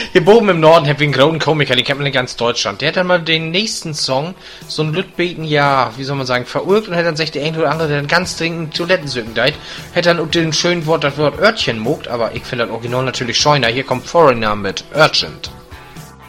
Hier oben im Norden hab ich einen großen Komiker, den kennt man in ganz Deutschland. Der hat dann mal den nächsten Song, so ein Lütbeten, ja, wie soll man sagen, verurkt und hat dann sich der eine oder andere, der dann ganz dringend Toilettensücken deit, hätte dann den schönen Wort, das Wort Örtchen mogt, aber ich finde das Original natürlich scheuner. Hier kommt Foreigner mit Urgent.